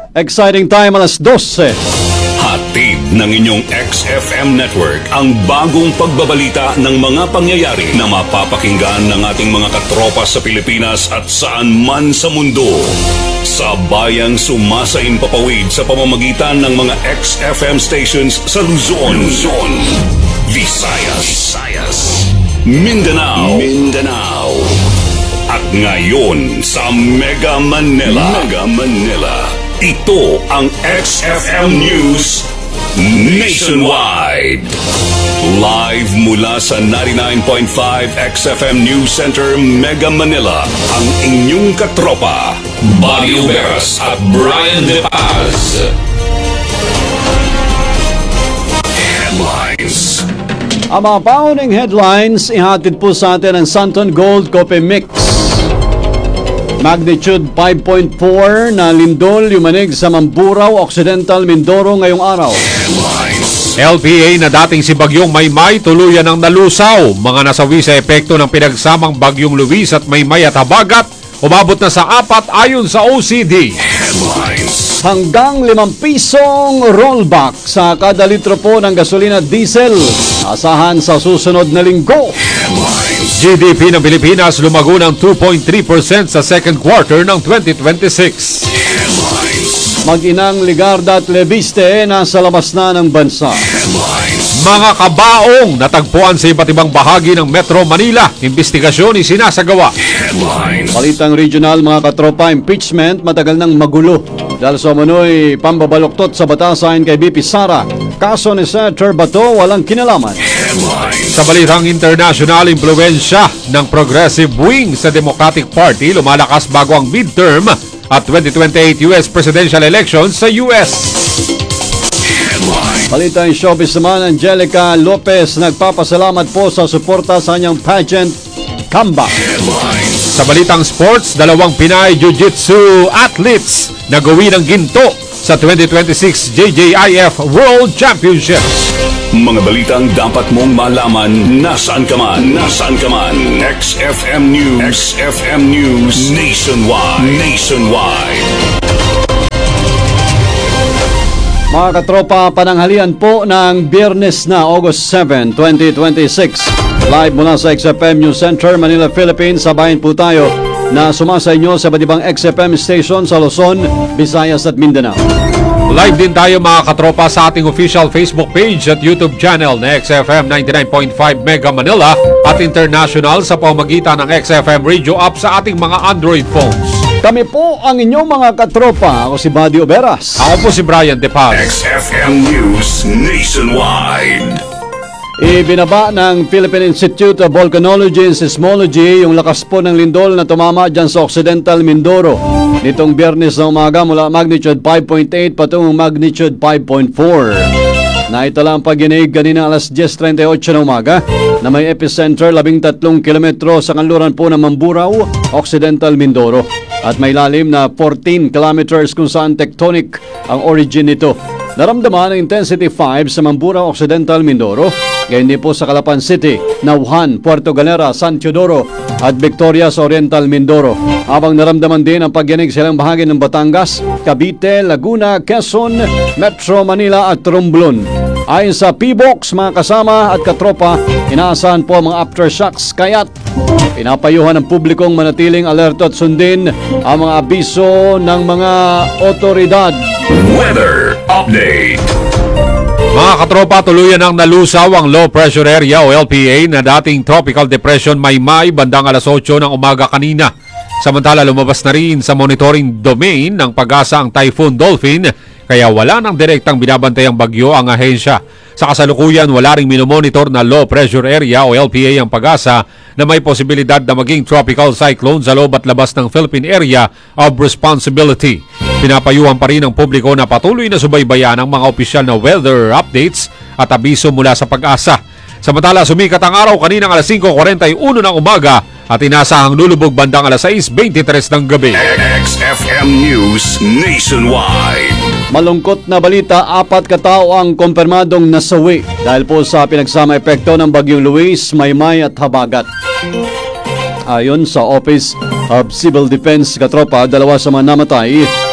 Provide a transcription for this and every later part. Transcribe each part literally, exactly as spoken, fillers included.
Exciting time, alas dose. Hatid ng inyong X F M Network ang bagong pagbabalita ng mga pangyayari na mapapakinggan ng ating mga katropa sa Pilipinas at saan man sa mundo. Sa bayang sumasain papawid sa pamamagitan ng mga X F M stations sa Luzon, Luzon, Visayas, Visayas, Mindanao, Mindanao, at ngayon sa Mega Manila, Mega Manila. Ito ang X F M News Nationwide. Live mula sa ninety-nine point five X F M News Center, Mega Manila, ang inyong katropa, Buddy Uberas at Brian De Paz. Headlines. Ang mga paunang headlines, ihatid po sa atin ang Santon Gold Coffee Mix. Magnitude five point four na lindol yumanig sa Mamburao, Occidental Mindoro ngayong araw. L P A na dating si Bagyong Maymay tuluyan ng nalusaw. Mga nasawi sa epekto ng pinagsamang Bagyong Luis at Maymay at Habagat, umabot na sa apat ayon sa O C D. Hanggang limang pisong rollback sa kada litro po ng gasolina at diesel. Asahan sa susunod na linggo. G D P ng Pilipinas lumago ng two point three percent sa second quarter ng twenty twenty-six. Mag-inang Ligarda at Leviste nasa labas na ng bansa. Mga kabaong natagpuan sa iba't ibang bahagi ng Metro Manila. Investigasyon isinasagawa. Balitang regional, mga katropa, impeachment matagal nang magulo dahil sa manoy pambabaluktot sa batasan kay B P Sara. Kaso ni Senator Bato walang kinalaman. Sa balitang international, impluwensya ng progressive wing sa Democratic Party lumalakas bago ang midterm at twenty twenty-eight U S presidential elections sa U S. Balitang showbiz naman, Angelica Lopez nagpapasalamat po sa suporta sa kanyang pageant comeback. Sa balitang sports, dalawang Pinay Jiu-Jitsu athletes nagawi ng ginto sa twenty twenty-six J J I F World Championships. Mga balitang dapat mong malaman nasaan ka man, nasaan ka man. X F M News, X F M News Nationwide, Nationwide. Mga katropa, pananghalian po ng Biyernes na August seventh, twenty twenty-six. Live mula sa X F M News Center, Manila, Philippines. Sabayin po tayo na sumasa inyo sa iba't ibang X F M station sa Luzon, Visayas at Mindanao. Live din tayo, mga katropa, sa ating official Facebook page at YouTube channel na X F M ninety-nine point five Mega Manila at international sa pamamagitan ng X F M radio app sa ating mga Android phones. Kami po ang inyong mga katropa. Ako si Buddy Uberas. Ako po si Brian De Paz. X F M News Nationwide. Ibinaba ng Philippine Institute of Volcanology and Seismology yung lakas po ng lindol na tumama dyan sa Occidental Mindoro nitong Biyernes na umaga mula magnitude five point eight patungong magnitude five point four. Naitala ang pag-inig kanina alas ten thirty-eight na umaga na may epicenter thirteen kilometro sa kanluran po ng Mamburao, Occidental Mindoro, at may lalim na fourteen kilometers kung saan tectonic ang origin nito. Naramdaman ang intensity five sa Mamburao, Occidental Mindoro, gayon din po sa Calapan City, Nauhan, Puerto Galera, San Teodoro at Victoria sa Oriental Mindoro. Habang naramdaman din ang pagyanig sa ilang bahagi ng Batangas, Cavite, Laguna, Quezon, Metro Manila at Romblon. Ayon sa P B O X, mga kasama at katropa, inaasahan po ang mga aftershocks, kaya't pinapayuhan ng publikong manatiling alerto at sundin ang mga abiso ng mga otoridad. Weather Update. Mga katropa, tuluyan ang nalusaw ang low pressure area o L P A na dating tropical depression Maymay bandang alas eight ng umaga kanina. Samantala, lumabas na rin sa monitoring domain ng Pag-asa ang Typhoon Dolphin, kaya wala nang direktang binabantayang bagyo ang ahensya. Sa kasalukuyan, wala ring minomonitor na low pressure area o L P A ang Pag-asa na may posibilidad na maging tropical cyclone sa loob at labas ng Philippine Area of Responsibility. Pinapayuhan pa rin ang publiko na patuloy na subaybayan ang mga opisyal na weather updates at abiso mula sa Pag-asa. Samantala, sumikat ang araw kaninang alas five forty-one ng umaga at inasahang lulubog bandang alas six twenty-three ng gabi. X F M News Nationwide. Malungkot na balita, apat katao ang kumpirmadong nasawi dahil po sa pinagsama epekto ng Bagyong Luis, Maymay at Habagat. Ayon sa Office of Civil Defense, katropa, dalawa sa mga namatay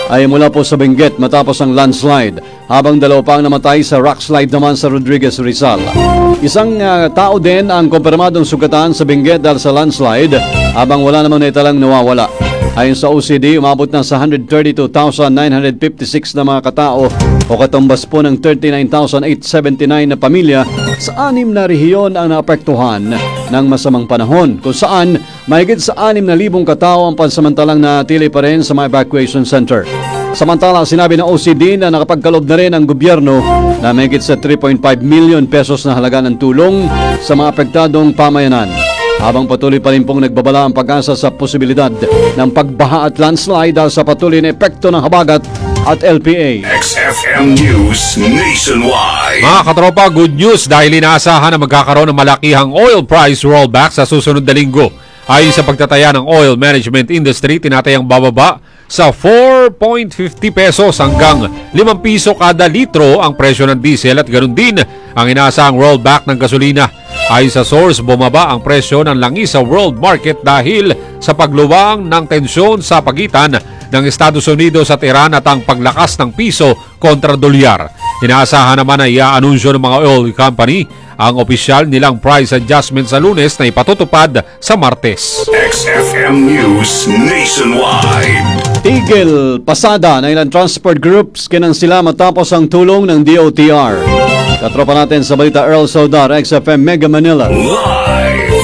ay mula po sa Benguet matapos ang landslide, habang dalawa pa ang namatay sa rockslide naman sa Rodriguez, Rizal. Isang uh, tao din ang kumpirmadong sugatan sa Benguet dahil sa landslide, habang wala namang naitalang nawawala. Ayon sa O C D, umabot na sa one hundred thirty-two thousand nine hundred fifty-six na mga katao o katumbas po ng thirty-nine thousand eight hundred seventy-nine na pamilya sa anim na rehiyon ang naapektuhan ng masamang panahon, kung saan mahigit sa anim na libong katao ang pansamantalang natili pa rin sa mga evacuation center. Samantala, sinabi ng O C D na nakapagkaloob na rin ang gobyerno na mahigit sa three point five million pesos na halaga ng tulong sa mga apektadong pamayanan. Habang patuloy pa rin pong nagbabala ang pag-asa sa posibilidad ng pagbaha at landslide dahil sa patuloy na epekto ng habagat at L P A. X F M News Nationwide. Mga katropa, good news dahil inaasahan na magkakaroon ng malakihang oil price rollback sa susunod na linggo. Ayon sa pagtataya ng oil management industry, tinatayang bababa sa four point five zero pesos hanggang limang piso kada litro ang presyo ng diesel at ganoon din ang inaasahang rollback ng gasolina. Ayon sa source, bumaba ang presyo ng langis sa world market dahil sa pagluwang ng tensyon sa pagitan ng Estados Unidos at Iran at ang paglakas ng piso kontra dolyar. Inaasahan naman na i-anunsyo ng mga oil company ang opisyal nilang price adjustment sa Lunes na ipatutupad sa Martes. X F M News Nationwide. Tigil pasada ng ilang transport groups kinansila matapos ang tulong ng D O T R. Katropa natin sa balita, Earl Saudar, X F M Mega Manila. Live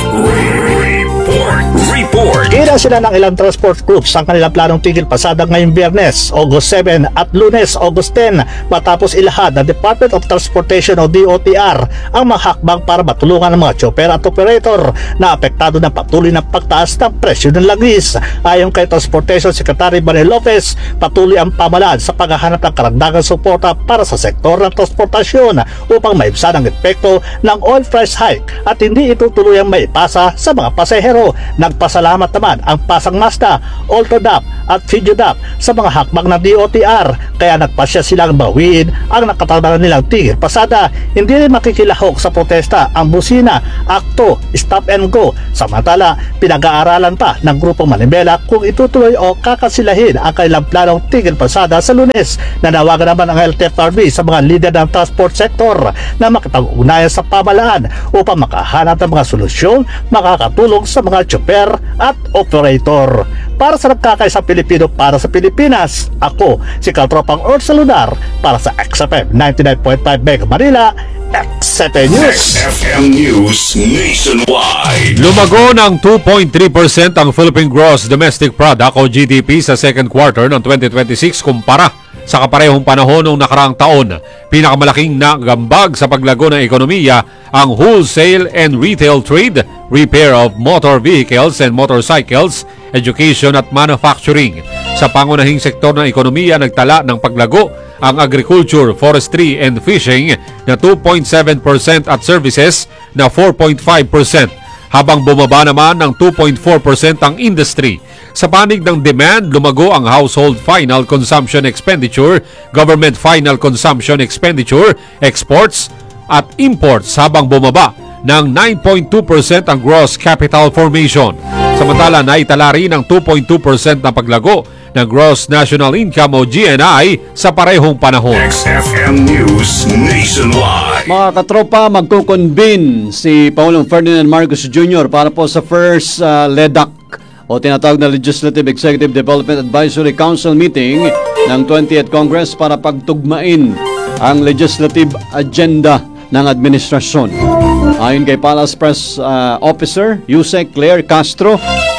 report. Report. Kira sila ng ilang transport groups ang kanilang planong tigil pasada ngayong Biyernes, August seven at Lunes, August ten matapos ilahad ng Department of Transportation o D O T R ang mga hakbang para matulungan ng mga chopper at operator na apektado ng patuloy na pagtaas ng presyo ng langis. Ayon kay Transportation Secretary Manuel Lopez, patuloy ang pamahalaan sa paghahanap ng karagdagang suporta para sa sektor ng transportasyon upang maibsan ang epekto ng oil price hike at hindi ito tuluyang maipasa sa mga pasahero. Nagpasalamat naman ang Pasang Mazda, Ultradap at Fidjodap sa mga hakbang ng D O T R, kaya nagpasya silang bawiin ang nakatarbaran nilang tigil pasada. Hindi rin makikilahok sa protesta ang busina, akto, stop and go. Samantala, pinag-aaralan pa ng grupong Manibela kung itutuloy o kakasilahin ang kanilang planong tigil pasada sa Lunes. Nanawagan naman ang L T F R B sa mga lider ng transport sector na makipag-ugnayan sa pamahalaan upang makahanap ng mga solusyon makakatulong sa mga chopper at operator. Para sa nagkakaisang Pilipino para sa Pilipinas, ako si Kaltropang Earl Salunar para sa X F M ninety-nine point five Mega Manila, X F M News. X F M News Nationwide. Lumago ng two point three percent ang Philippine Gross Domestic Product o G D P sa second quarter ng twenty twenty-six kumpara sa kaparehong panahon ng nakaraang taon. Pinakamalaking nagambag sa paglago ng ekonomiya ang wholesale and retail trade, repair of motor vehicles and motorcycles, education at manufacturing. Sa pangunahing sektor ng ekonomiya, nagtala ng paglago ang agriculture, forestry and fishing na two point seven percent at services na four point five percent, habang bumaba naman ng two point four percent ang industry. Sa panig ng demand, lumago ang household final consumption expenditure, government final consumption expenditure, exports at imports, habang bumaba ng nine point two percent ang gross capital formation. Samantala, naitala rin ng two point two percent na paglago ng gross national income o G N I sa parehong panahon. X F M News Nationwide. Mga katropa, magkukonvene si Pangulong Ferdinand Marcos Junior para po sa first uh, L E D A C o tinatawag na Legislative Executive Development Advisory Council meeting ng twentieth Congress para pagtugmain ang legislative agenda ng administrasyon. Ayon kay Palace Press uh, Officer Yusek Claire Castro,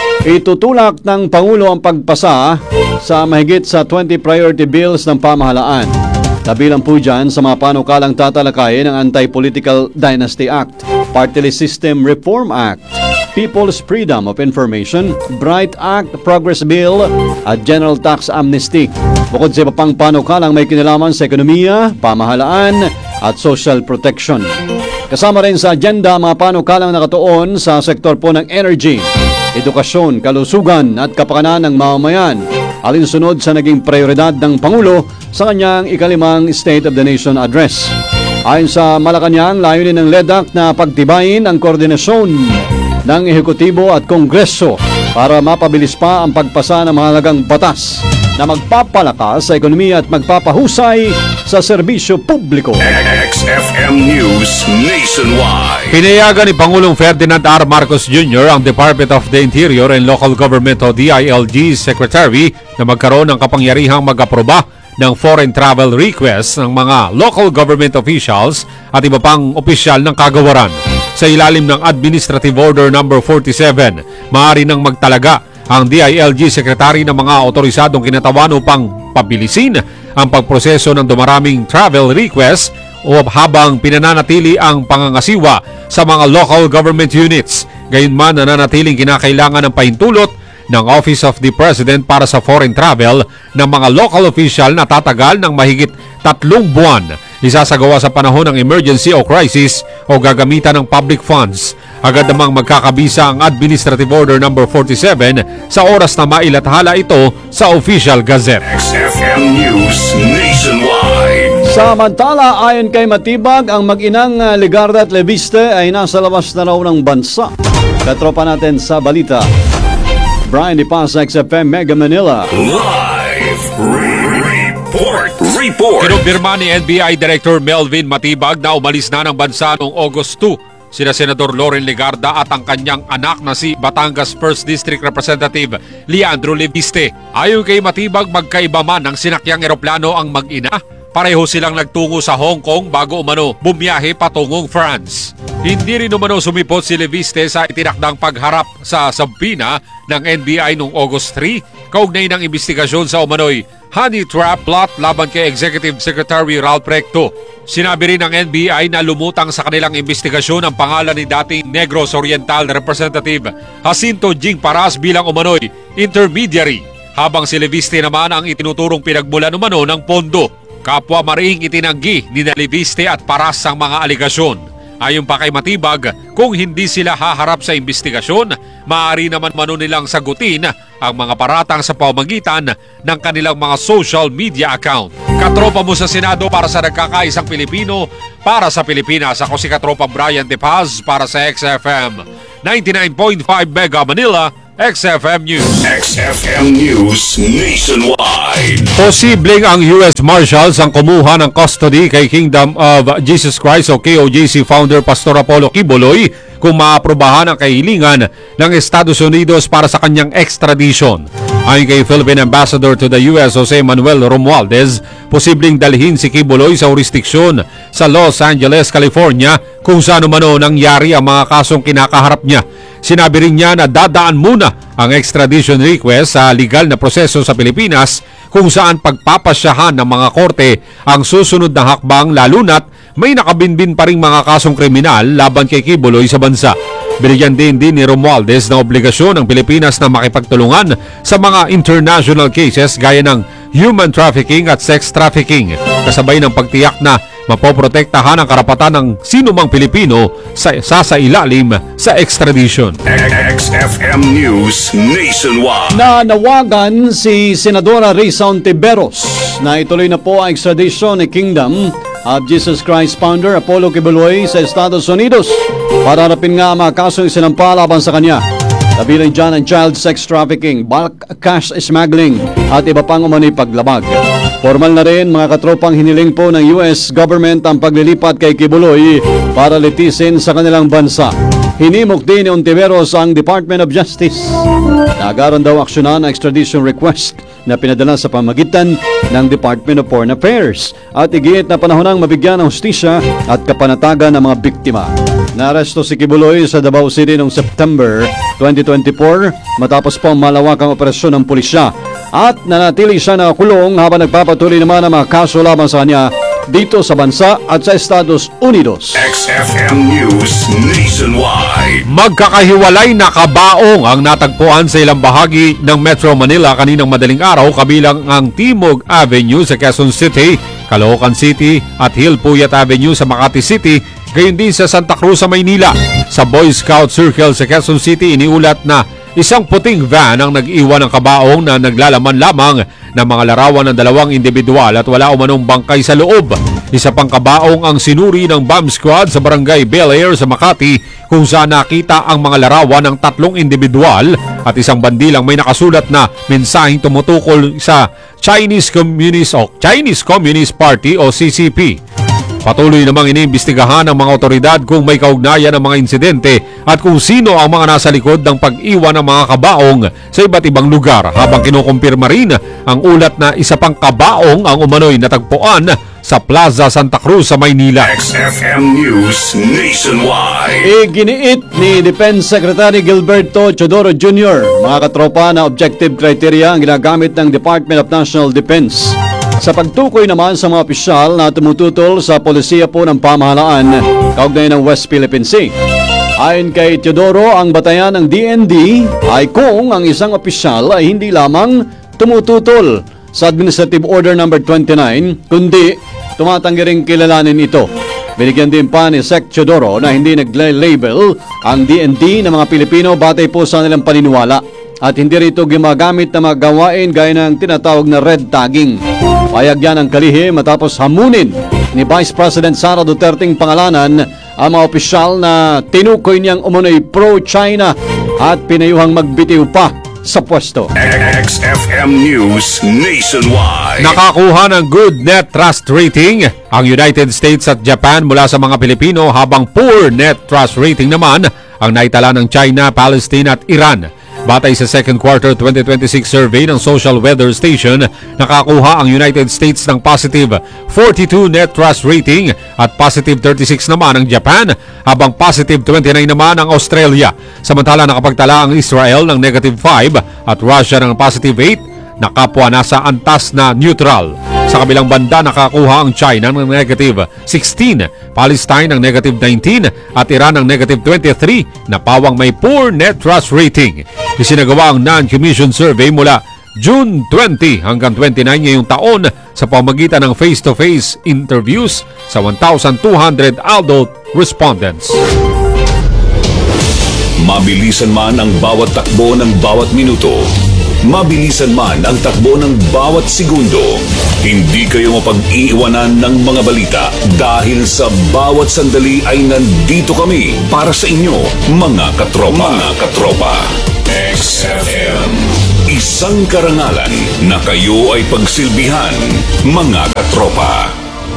itutulak ng Pangulo ang pagpasa sa mahigit sa twenty priority bills ng pamahalaan. Kabilang po dyan sa mga panukalang tatalakayin ang Anti-Political Dynasty Act, Party List System Reform Act, People's Freedom of Information, Bright Act, Progress Bill at General Tax Amnesty. Bukod sa iba pang panukalang may kinalaman sa ekonomiya, pamahalaan at social protection. Kasama rin sa agenda mga panukalang nakatuon sa sektor po ng energy, edukasyon, kalusugan at kapakanan ng mamamayan, alinsunod sa naging prioridad ng Pangulo sa kanyang ikalimang State of the Nation Address. Ayon sa Malacanang, layunin ng L E D A C na pagtibayin ang koordinasyon ng Ehekutibo at Kongreso para mapabilis pa ang pagpasa ng mahalagang batas na magpapalakas sa ekonomiya at magpapahusay sa serbisyo publiko. X F M News Nationwide. Pinayagan ni Pangulong Ferdinand R. Marcos Junior ang Department of the Interior and Local Government o D I L G Secretary na magkaroon ng kapangyarihang mag-aproba ng foreign travel requests ng mga local government officials at iba pang opisyal ng kagawaran. Sa ilalim ng Administrative Order number forty-seven, maaari nang magtalaga ang D I L G Secretary ng mga otorisadong kinatawan upang pabilisin ang pagproseso ng dumaraming travel requests o habang pinananatili ang pangangasiwa sa mga local government units. Gayunman, nananatiling kinakailangan ng pahintulot ng Office of the President para sa foreign travel ng mga local official na tatagal ng mahigit tatlong buwan. Isasagawa sa panahon ng emergency o crisis o gagamitan ng public funds. Agad namang magkakabisa ang Administrative Order number forty-seven sa oras na mailathala ito sa Official Gazette. X F M News Nationwide. Samantala, ayon kay Matibag, ang mag-inang uh, Legarda at Leviste ay nasa labas na raw ng bansa. Katropa natin sa balita, Brian Di Paz, X F M Mega Manila. Live report. Report. Kinumpirma ni N B I Director Melvin Matibag na umalis na ng bansa noong August two sina Senador Loren Legarda at ang kanyang anak na si Batangas first District Representative Leandro Leviste. Ayon kay Matibag, magkaiba man ng sinakyang eroplano ang mag-ina. Pareho silang nagtungo sa Hong Kong bago umano bumiyahe patungong France. Hindi rin umano sumipot si Leviste sa itinakdang pagharap sa sabina ng N B I noong August three kaugnay ng investigasyon sa umano'y honey trap plot laban kay Executive Secretary Ralph Recto. Sinabi rin ng N B I na lumutang sa kanilang investigasyon ang pangalan ni dating Negros Oriental Representative Jacinto Jing Paras bilang umano'y intermediary, habang si Leviste naman ang itinuturong pinagmulan umano ng pondo. Kapwa mariing itinanggi ni Leviste at Paras ang mga aligasyon. Ayon pa kay Matibag, kung hindi sila haharap sa investigasyon, maaari naman mano nilang sagutin ang mga paratang sa pamamagitan ng kanilang mga social media account. Katropa mo sa Senado para sa nagkakaisang Pilipino, para sa Pilipinas. Ako si Katropa Brian De Paz para sa X F M ninety-nine point five Mega Manila, X F M News. X F M News Nationwide. Posibleng ang U S Marshals ang kumuha ng custody kay Kingdom of Jesus Christ o K O J C founder Pastor Apollo Quiboloy kung maaprobahan ang kahilingan ng Estados Unidos para sa kanyang extradition. Ayon kay Philippine Ambassador to the U S Jose Manuel Romualdez, posibleng dalhin si Quiboloy sa jurisdiksyon sa Los Angeles, California kung saan umano nangyari ang mga kasong kinakaharap niya. Sinabi rin niya na dadaan muna ang extradition request sa legal na proseso sa Pilipinas kung saan pagpapasyahan ng mga korte ang susunod na hakbang, lalo na't may nakabinbin pa ring mga kasong kriminal laban kay Quiboloy sa bansa. Binigyan din din ni Romualdez na obligasyon ng Pilipinas na makipagtulungan sa mga international cases gaya ng human trafficking at sex trafficking, kasabay ng pagtiyak na mapoprotektahan ang karapatan ng sinumang Pilipino sa sasailalim sa extradition. X F M News Nationwide. Nanawagan si Senadora Risa Ontiveros na ituloy na po ang extradition ni Kingdom of Jesus Christ founder Apollo Quiboloy sa Estados Unidos para harapin nga ang mga kasong isinampa laban sa kanya. Kabilang dyan ang child sex trafficking, bulk cash smuggling at iba pang umano'y paglabag. Formal na rin mga katropang hiniling po ng U S government ang paglilipat kay Quiboloy para litisin sa kanilang bansa. Hinimok din ni Ontiveros ang Department of Justice. Nagaroon daw aksyonan ang extradition request na pinadala sa pamagitan ng Department of Foreign Affairs at igiit na panahon ang mabigyan ng hustisya at kapanatagan ng mga biktima. Naaresto si Quiboloy sa Davao City noong September twenty twenty-four matapos po ang malawakang operasyon ng pulisya at nanatili siya nakakulong habang nagpapatuloy naman ang mga kaso laban sa kanya dito sa bansa at sa Estados Unidos. X F M News Nationwide. Magkakahiwalay na kabaong ang natagpuan sa ilang bahagi ng Metro Manila kaninang madaling araw, kabilang ang Timog Avenue sa Quezon City, Caloocan City at Hilpuyat Avenue sa Makati City, gayon din sa Santa Cruz sa Maynila. Sa Boy Scout Circle sa Quezon City, iniulat na isang puting van ang nag-iwan ng kabaong na naglalaman lamang ng mga larawan ng dalawang individual at wala umanong bangkay sa loob. Isa pang kabaong ang sinuri ng bomb squad sa barangay Bel Air sa Makati kung saan nakita ang mga larawan ng tatlong individual at isang bandilang may nakasulat na mensaheng tumutukol sa Chinese Communist o Chinese Communist Party o C C P. Patuloy namang iniimbestigahan ng mga otoridad kung may kaugnayan ng mga insidente at kung sino ang mga nasa likod ng pag-iwan ng mga kabaong sa iba't ibang lugar, habang kinukumpirma rin ang ulat na isa pang kabaong ang umano'y natagpuan sa Plaza Santa Cruz sa Maynila. X F M News Nationwide. Iginiit ni Defense Secretary Gilberto Chodoro Junior mga katropa na objective criteria ang ginagamit ng Department of National Defense sa pagtukoy naman sa mga opisyal na tumututol sa polisiya po ng pamahalaan kaugnay ng West Philippine Sea. Ayon kay Teodoro, ang batayan ng D N D ay kung ang isang opisyal ay hindi lamang tumututol sa Administrative Order number twenty-nine, kundi tumatanggi ring kilalanin ito. Binigyan din pa ni Sec Teodoro na hindi nag-label ang D N D ng mga Pilipino batay po sa nilang paniniwala at hindi rito gumagamit ng mga gawain gaya ng tinatawag na red tagging. Payag yan ang kalihim matapos hamunin ni Vice President Sara Duterteng pangalanan ang mga opisyal na tinukoy niyang umunoy pro-China at pinayuhang magbitiw pa sa pwesto. X F M News Nationwide. Nakakuha ng good net trust rating ang United States at Japan mula sa mga Pilipino, habang poor net trust rating naman ang naitala ng China, Palestine at Iran. Batay sa second quarter twenty twenty-six survey ng Social Weather Station, nakakuha ang United States ng positive forty-two net trust rating at positive thirty-six naman ang Japan, habang positive twenty-nine naman ang Australia. Samantala nakapagtala ang Israel ng negative five at Russia ng positive eight, na kapwa nasa antas na neutral. Sa kabilang banda nakakuha ang China ng negative sixteen, Palestine ng negative nineteen at Iran ng negative twenty-three na pawang may poor net trust rating. Isinagawa ang non-commission survey mula June twenty hanggang twenty-nine ngayong taon sa pamagitan ng face-to-face interviews sa one thousand two hundred adult respondents. Mabilisan man ang bawat takbo ng bawat minuto, mabilisan man ang takbo ng bawat segundo, hindi kayo mapag-iiwanan ng mga balita dahil sa bawat sandali ay nandito kami para sa inyo, mga katropa. Mga katropa. X F M. Isang karangalan na kayo ay pagsilbihan, mga katropa.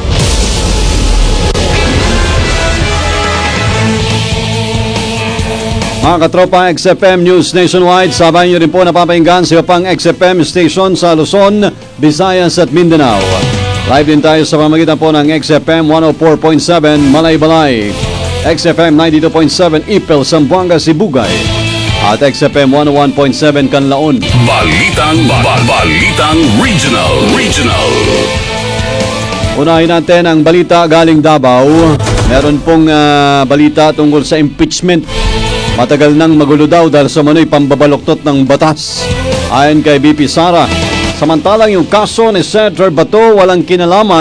Mga katropa, X F M News Nationwide, sabay nyo rin po napapahinggan sa iba pang X F M station sa Luzon, Visayas at Mindanao. Live din tayo sa pamagitan po ng X F M one oh four point seven Malaybalay, X F M ninety-two point seven Ipil, Zamboanga, Sibugay, at X F M one oh one point seven Canlaon. Balitang, ba- Balitang Regional. Regional. Unahin natin ang balita galing Davao. Meron pong uh, balita tungkol sa impeachment. Matagal nang magulo daw dahil sa manoy pambabaluktot ng batas. Ayon kay B P Sara, samantalang yung kaso ni Senator Bato walang kinalaman.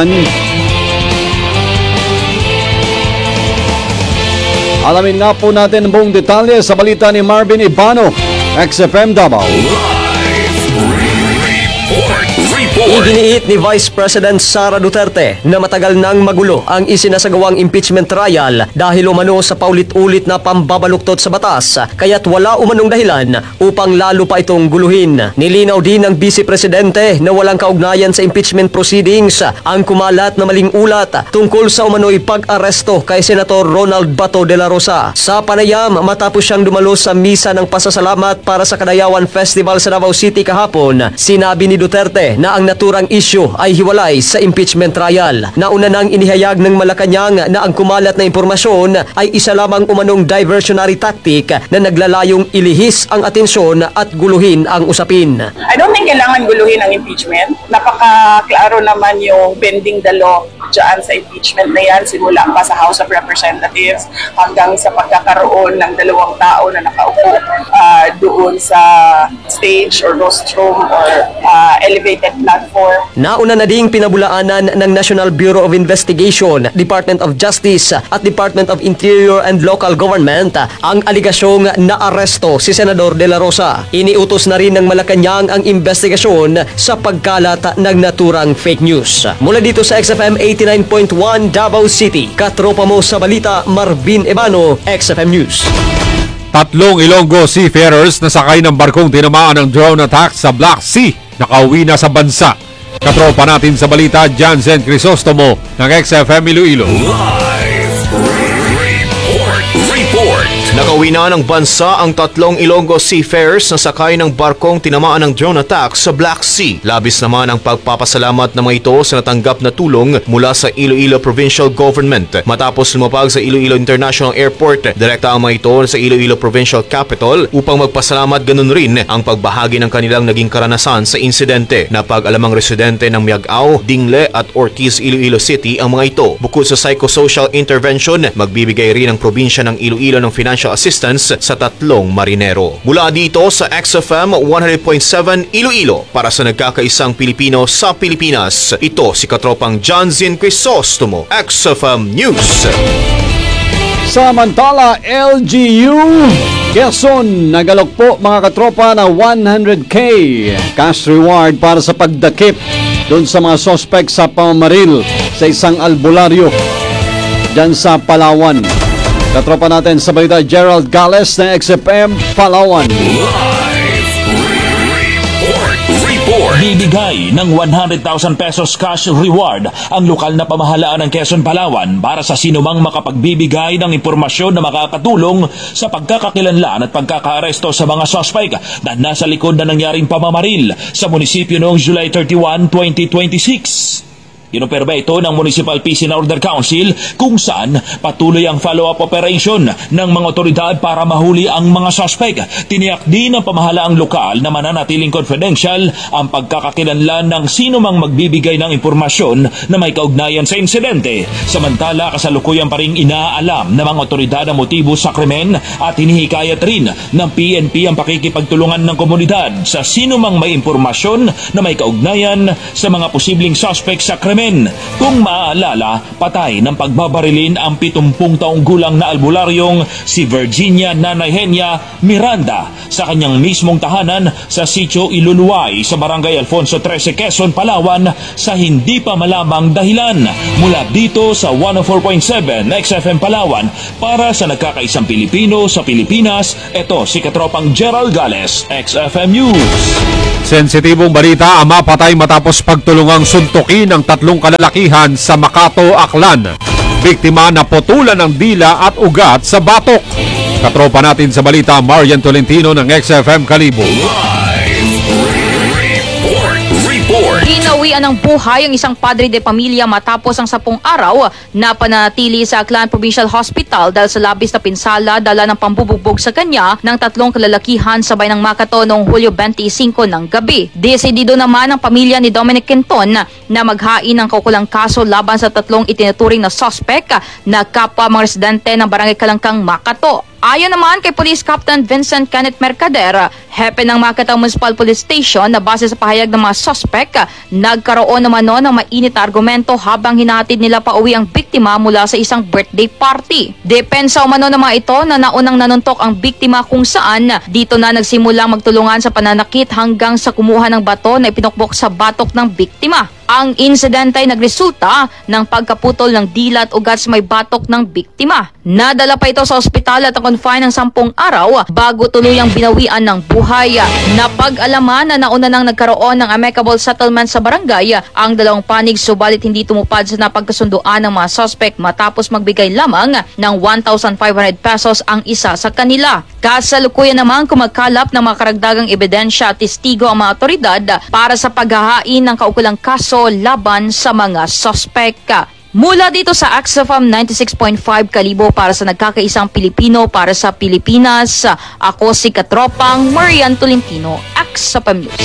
Alamin nga po natin ang buong detalye sa balita ni Marvin Ibano, X F M Davao. Live report. Report. Iginiit ni Vice President Sara Duterte na matagal nang magulo ang isinasagawang impeachment trial dahil umano sa paulit-ulit na pambabaluktot sa batas, kaya't wala umanong dahilan upang lalo pa itong guluhin. Nilinaw din ng Vice Presidente na walang kaugnayan sa impeachment proceedings ang kumalat na maling ulat tungkol sa umano'y pag-aresto kay Senator Ronald Bato de la Rosa. Sa panayam matapos siyang dumalo sa misa ng pasasalamat para sa Kadayawan Festival sa Davao City kahapon, sinabi ni Duterte na ang naturang issue ay hiwalay sa impeachment trial. Nauna nang inihayag ng Malacanang na ang kumalat na impormasyon ay isa lamang umanong diversionary tactic na naglalayong ilihis ang atensyon at guluhin ang usapin. I don't think kailangan guluhin ang impeachment. Napaka-klaro naman yung bending the law dyan sa impeachment na yan, simula pa sa House of Representatives hanggang sa pagkakaroon ng dalawang tao na nakaupo uh, doon sa stage or rostrum or uh, elevated platform twenty-four. Nauna na ding pinabulaanan ng National Bureau of Investigation, Department of Justice at Department of Interior and Local Government ang aligasyong naaresto si Senador De La Rosa. Iniutos na rin ng Malacanang ang investigasyon sa pagkalat ng naturang fake news. Mula dito sa X F M eighty-nine point one Davao City, katropa mo sa balita Marvin Ebano, X F M News. Tatlong Ilonggo seafarers na sakay ng barkong tinamaan ng drone attack sa Black Sea nakauwi na sa bansa. Katropa natin sa balita, Jansen Crisostomo ng X F M Iloilo. Live report. Report. Nakauwi na ng bansa ang tatlong Ilonggo seafarers na sakay ng barkong tinamaan ng drone attack sa Black Sea. Labis naman ang pagpapasalamat ng mga ito sa natanggap na tulong mula sa Iloilo Provincial Government. Matapos lumapag sa Iloilo International Airport, direkta ang mga ito sa Iloilo Provincial Capital upang magpasalamat, ganun rin ang pagbahagi ng kanilang naging karanasan sa insidente. Napag-alamang residente ng Miagao, Dingle at Ortiz, Iloilo City ang mga ito. Bukod sa psychosocial intervention, magbibigay rin ang probinsya ng Iloilo ng financial assistance sa tatlong marinero. Mula dito sa X F M one hundred point seven Iloilo para sa nagkakaisang Pilipino sa Pilipinas. Ito si katropang Jansen Crisostomo, X F M News. Samantala, L G U Quezon nagalok po mga katropa na one hundred K cash reward para sa pagdakip doon sa mga suspect sa pamamaril sa isang albularyo dyan sa Palawan. Katropa natin sa balita, Gerald Gales ng X F M Palawan. Live report. Report. Bibigay ng one hundred thousand pesos cash reward ang lokal na pamahalaan ng Quezon, Palawan para sa sinumang makapagbibigay ng impormasyon na makakatulong sa pagkakakilanlan at pagkakaaresto sa mga suspect na nasa likod na nangyaring pamamaril sa munisipyo noong July thirty-one, twenty twenty-six. Inuperba ito ng Municipal Peace and Order Council kung saan patuloy ang follow-up operation ng mga otoridad para mahuli ang mga suspect. Tiniyak din ng pamahalaang lokal na mananatiling confidential ang pagkakakilanlan ng sino mang magbibigay ng impormasyon na may kaugnayan sa insidente. Samantala, kasalukuyan pa rin inaalam ng mga otoridad ang motibo sa krimen at hinihikayat rin ng P N P ang pakikipagtulungan ng komunidad sa sino mang may impormasyon na may kaugnayan sa mga posibleng suspect sa krimen. Kung maaalala, patay ng pagbabarilin ang pitungpung taong gulang na albularyong si Virginia Nanay Henya Miranda sa kanyang mismong tahanan sa Sitio Iluluway sa Barangay Alfonso thirteen, Quezon, Palawan sa hindi pa malamang dahilan. Mula dito sa one oh four point seven X F M Palawan para sa nagkakaisang Pilipino sa Pilipinas, ito si katropang Gerald Gales, X F M News. Sensitibong balita, ama patay matapos pagtulungang suntukin ng tatlong kalalakihan sa Makato, Aklan. Biktima na putulan ng dila at ugat sa batok. Katropa natin sa balita, Marian Tolentino ng X F M Kalibo. Live report. Report. Ginawian ng buhay ang isang padre de pamilya matapos ang sapong araw na panatili sa Aklan Provincial Hospital dahil sa labis na pinsala dala ng pambubugbog sa kanya ng tatlong kalalakihan sabay ng Makato noong Hulyo twenty-five ng gabi. Desidido naman ang pamilya ni Dominic Quinton na maghain ng kaukulang kaso laban sa tatlong itinuturing na suspect na kapwa mga residente ng Barangay Kalangkang, Makato. Ayon naman kay Police Captain Vincent Kenneth Mercader, hepe ng Makato Municipal Police Station, na base sa pahayag ng mga suspect, nagkaroon naman noon ng mainit na argumento habang hinatid nila pa uwi ang biktima mula sa isang birthday party. Depensa umano ng mga ito na naunang nanuntok ang biktima kung saan dito na nagsimulang magtulungan sa pananakit hanggang sa kumuha ng bato na ipinukbok sa batok ng biktima. Ang insidente ay nagresulta ng pagkaputol ng dila at ugat sa may batok ng biktima. Nadala pa ito sa ospital at confine ng sampung araw bago tuluyang binawian ng buhay. Napag-alaman na nauna nang nagkaroon ng amicable settlement sa barangay ang dalawang panig, subalit hindi tumupad sa napagkasunduan ng mga suspect matapos magbigay lamang ng one thousand five hundred pesos ang isa sa kanila. Kasalukuyan naman kumagkalap ng mga karagdagang ebidensya at testigo ang mga otoridad para sa paghahain ng kaukulang kaso laban sa mga suspect. Mula dito sa X F M ninety-six point five Kalibo para sa nagkakaisang Pilipino para sa Pilipinas, ako si katropang Marian Tolentino, X F M News.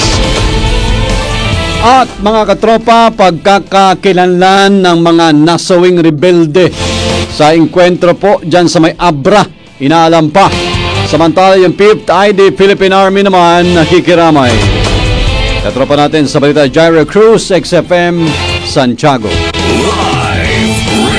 At mga katropa, pagkakakilanlan ng mga nasawing rebelde sa engkwentro po dyan sa may Abra, inaalam pa. Samantala yung fifth I D Philippine Army naman nakikiramay. Katropa natin sa balita, Jairo Cruz, X F M, Santiago. Live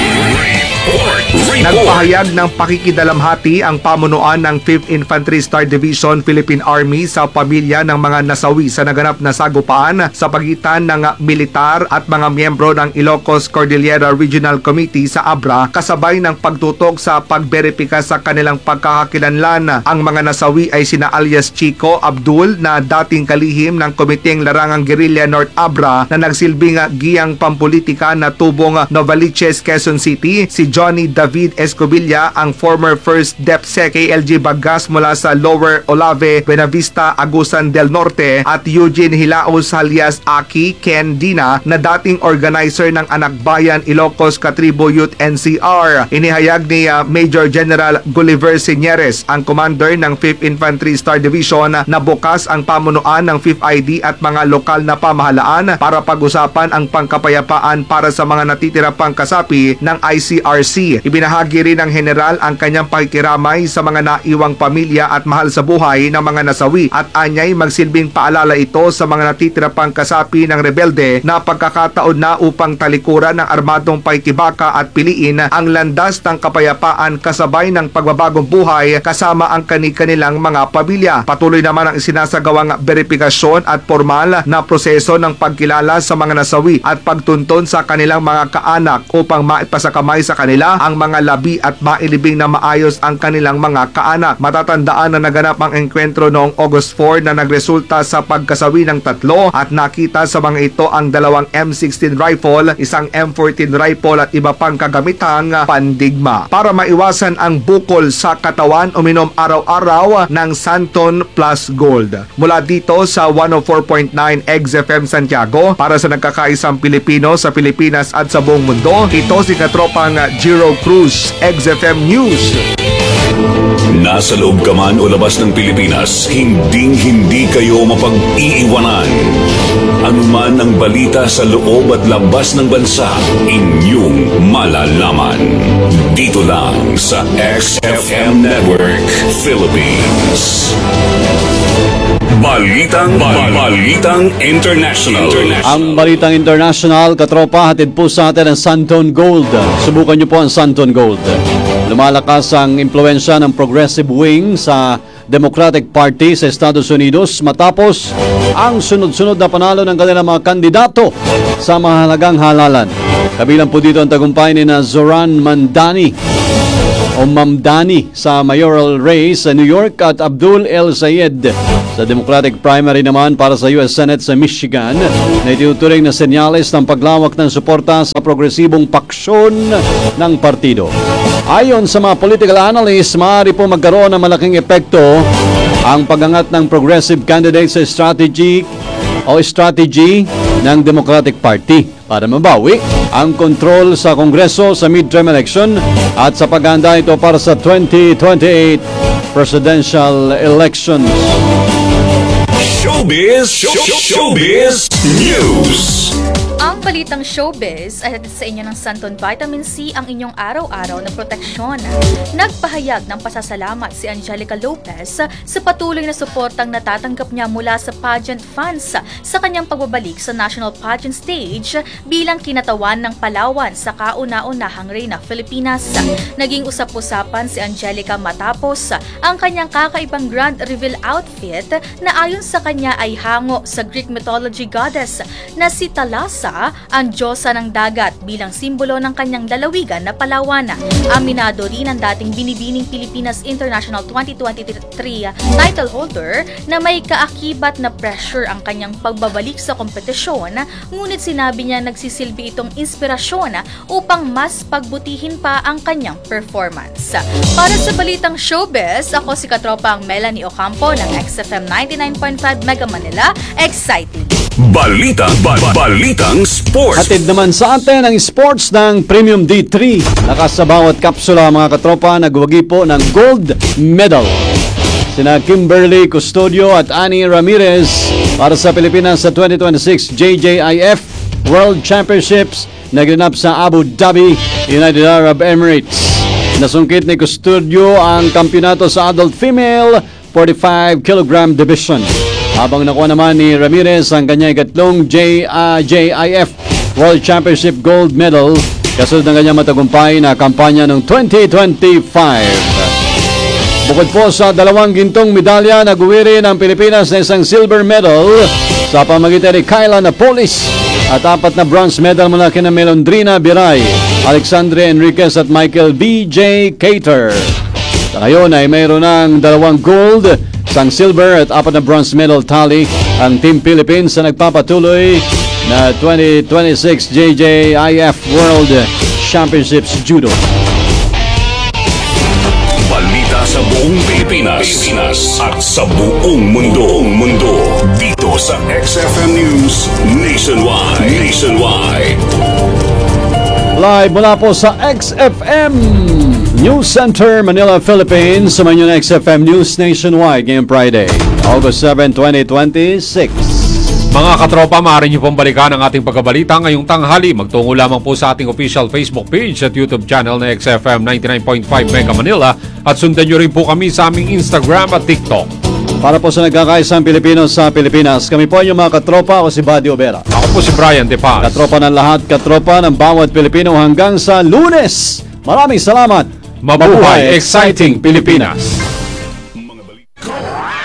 report. Report. Nagpahayag ng pakikidalamhati ang pamunuan ng fifth Infantry Star Division Philippine Army sa pamilya ng mga nasawi sa naganap na sagupaan sa pagitan ng militar at mga miyembro ng Ilocos Cordillera Regional Committee sa Abra, kasabay ng pagtutok sa pagberipika sa kanilang pagkakakilanlan. Ang mga nasawi ay sina alias Chico Abdul na dating kalihim ng Komiteng Larangang Guerrilla North Abra na nagsilbing giyang pampolitika na tubong Novaliches, Quezon City, si Johnny David Escobilla, ang former first DepSec K L G Bagas mula sa Lower Olave, Buenavista, Agusan del Norte, at Eugene Hilaos alias Aki Ken Dina na dating organizer ng Anak Bayan Ilocos Katribo Youth N C R. Inihayag ni uh, Major General Gulliver Señeres, ang commander ng fifth Infantry Star Division, na bukas ang pamunuan ng fifth I D at mga lokal na pamahalaan para pag-usapan ang pangkapayapaan para sa mga natitira pang kasapi ng I C R C. Ibinahagi rin ng general ang kanyang pakikiramay sa mga naiwang pamilya at mahal sa buhay ng mga nasawi, at anyay magsilbing paalala ito sa mga natitira pang kasapi ng rebelde na pagkakataon na upang talikuran ng armadong paikibaka at piliin ang landas ng kapayapaan kasabay ng pagbabagong buhay kasama ang kani-kanilang mga pamilya. Patuloy naman ang sinasagawang beripikasyon at formal na proseso ng pagkilala sa mga nasawi at pagtunton sa kanilang mga kaanak upang maipasakamay sa kanila ang mga labi at mailibing na maayos ang kanilang mga kaanak. Matatandaan na naganap ang engkwentro noong August four na nagresulta sa pagkasawi ng tatlo at nakita sa mga ito ang dalawang M sixteen rifle, isang M fourteen rifle at iba pang kagamitang pandigma. Para maiwasan ang bukol sa katawan, uminom araw-araw ng Santon Plus Gold. Mula dito sa one oh four point nine X F M Santiago, para sa nagkakaisang Pilipino sa Pilipinas at sa buong mundo, ito si katropang Jairo Cruz, X F M News. Nasa loob ka man o labas ng Pilipinas, hinding-hindi kayo mapag-iiwanan. Anuman ang balita sa loob at labas ng bansa, inyong malalaman. Dito lang sa X F M Network Philippines. Balitang Bal- Balitang International. Ang Balitang International, katropa, hatid po sa atin ang Santon Gold. Subukan niyo po ang Santon Gold. Lumalakas ang impluensya ng Progressive Wing sa Democratic Party sa Estados Unidos matapos ang sunod-sunod na panalo ng kanilang mga kandidato sa mahalagang halalan. Kabilang po dito ang tagumpay ni na Zoran Mandani o Mamdani sa mayoral race sa New York at Abdul El Sayed sa Democratic primary naman para sa U S Senate sa Michigan, na itinuturing na senyales ng paglawak ng suporta sa progresibong paksyon ng partido. Ayon sa mga political analysts, maaari po magkaroon ng malaking epekto ang pagangat ng progressive candidate sa strategy o strategy ng Democratic Party para mabawi ang kontrol sa Kongreso sa midterm election at sa paghahanda ito para sa twenty twenty-eight presidential elections. Showbiz, show, showbiz news. Ang balitang showbiz ay hatid sa inyo ng Santon Vitamin C, ang inyong araw-araw na proteksyon. Nagpahayag ng pasasalamat si Angelica Lopez sa patuloy na suportang natatanggap niya mula sa pageant fans sa kanyang pagbabalik sa national pageant stage bilang kinatawan ng Palawan sa kauna-unahang reyna Filipinas. Naging usap-usapan si Angelica matapos ang kanyang kakaibang grand reveal outfit na ayon sa kanya ay hango sa Greek mythology goddess na si Thalassa, ang diyosa ng dagat, bilang simbolo ng kanyang lalawigan na Palawan. Aminado rin ang dating binibining Pilipinas International twenty twenty-three title holder na may kaakibat na pressure ang kanyang pagbabalik sa kompetisyon, ngunit sinabi niya nagsisilbi itong inspirasyon upang mas pagbutihin pa ang kanyang performance. Para sa balitang showbiz, ako si katropang Melanie Ocampo ng X F M ninety-nine point five Mega Manila. Exciting! Balita, ba, balitang sports. Hatid naman sa atin ang sports ng Premium D three. Lakas sa bawat kapsula, mga katropa, nagwagi po ng gold medal. Sina Kimberly Custodio at Annie Ramirez para sa Pilipinas sa twenty twenty-six J J I F World Championships na ginanap sa Abu Dhabi, United Arab Emirates. Nasungkit ni Custodio ang kampyonato sa adult female forty-five kilogram division. Habang nakuha naman ni Ramirez ang kanyang ikatlong J, uh, J I F World Championship Gold Medal kasunod ng kanyang matagumpay na kampanya noong twenty twenty-five. Bukod po sa dalawang gintong medalya, naguwiri ng Pilipinas na isang silver medal sa pamagitan ni Kyla Napolis at apat na bronze medal mula kina Melondrina Biray, Alexandre Enriquez at Michael B J Cater. Sa ngayon ay mayroon ng dalawang gold, isang silver at apat na bronze medal tally ang Team Philippines sa nagpapatuloy na twenty twenty-six J J I F World Championships Judo. Balita sa buong Pilipinas, Pilipinas at sa buong mundo, mundo dito sa X F M News Nationwide. Nationwide. Live mula po sa X F M News Center, Manila, Philippines. Sa inyo na X F M News Nationwide ngayong Friday, August seventh, twenty twenty-six. Mga katropa, maaari niyo pong balikan ang ating pagkabalita ngayong tanghali. Magtungo lamang po sa ating official Facebook page at YouTube channel na X F M ninety-nine point five Mega Manila at sundan niyo rin po kami sa aming Instagram at TikTok. Para po sa nagkakaisang Pilipino sa Pilipinas, kami po yung mga katropa. Ako si Buddy Obera. Ako po si Brian De Paz. Katropa ng lahat, katropa ng bawat Pilipino hanggang sa Lunes. Maraming salamat. Mabuhay, exciting Pilipinas!